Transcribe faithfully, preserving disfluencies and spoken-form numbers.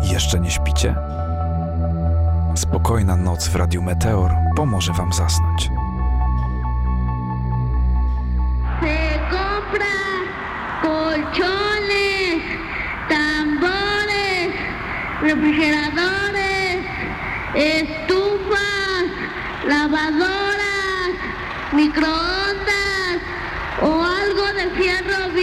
Jeszcze nie śpicie? Spokojna noc w Radiu Meteor pomoże wam zasnąć. Se compra colchones, tambores, refrigeradores, estufas, lavadoras, microondas o algo de fierro.